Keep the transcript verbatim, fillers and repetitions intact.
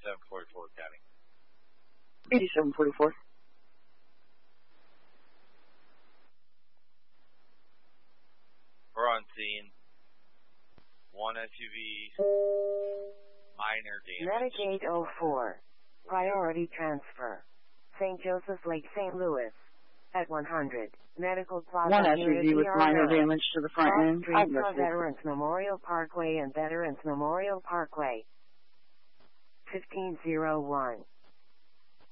eighty-seven forty-four, County. eighty-seven forty-four. We're on scene. One S U V, minor damage. Medicaid oh four. Priority transfer. Saint Joseph's Lake, Saint Louis. At one hundred. Medical Plaza. One S U V with minor damage to the front end. Street for Veterans Memorial Parkway and Veterans Memorial Parkway. fifteen oh one.